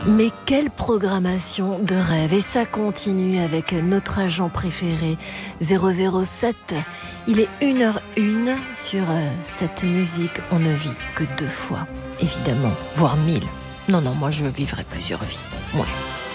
Mais quelle programmation de rêve. Et ça continue avec notre agent préféré 007. Il est 1h01 sur cette musique. On ne vit que 2 fois, évidemment, voire 1000. Non, moi je vivrai plusieurs vies. Ouais.